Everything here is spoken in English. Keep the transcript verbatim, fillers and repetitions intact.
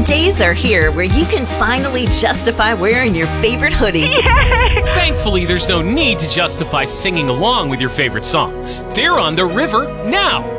days are here where you can finally justify wearing your favorite hoodie. Thankfully, there's no need to justify singing along with your favorite songs. They're on the river now.